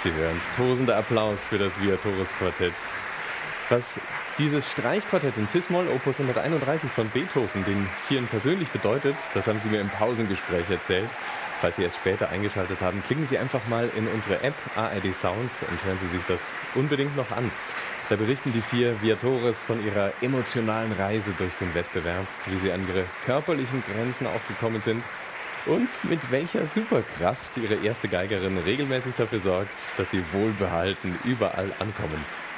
Sie hören es. Tosender Applaus für das Viatoris Quartett. Was dieses Streichquartett in Cis-Moll Opus 131 von Beethoven den Vieren persönlich bedeutet, das haben Sie mir im Pausengespräch erzählt. Falls Sie erst später eingeschaltet haben, klicken Sie einfach mal in unsere App ARD Sounds und hören Sie sich das unbedingt noch an. Da berichten die vier Viatores von ihrer emotionalen Reise durch den Wettbewerb, wie sie an ihre körperlichen Grenzen auch gekommen sind und mit welcher Superkraft ihre erste Geigerin regelmäßig dafür sorgt, dass sie wohlbehalten überall ankommen.